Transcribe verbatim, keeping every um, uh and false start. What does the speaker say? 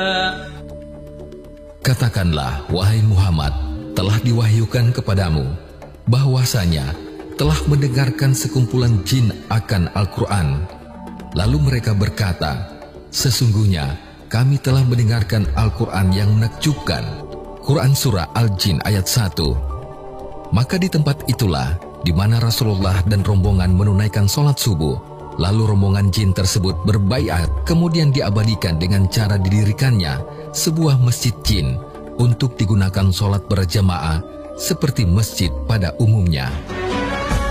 Katakanlah, wahai Muhammad, telah diwahyukan kepadamu bahwasanya telah mendengarkan sekumpulan jin akan Al-Quran. Lalu mereka berkata, sesungguhnya kami telah mendengarkan Al-Quran yang menakjubkan. Quran Surah Al-Jin ayat satu. Maka di tempat itulah di mana Rasulullah dan rombongan menunaikan sholat subuh. Lalu rombongan jin tersebut berbaiat, kemudian diabadikan dengan cara didirikannya sebuah masjid jin untuk digunakan sholat berjamaah seperti masjid pada umumnya.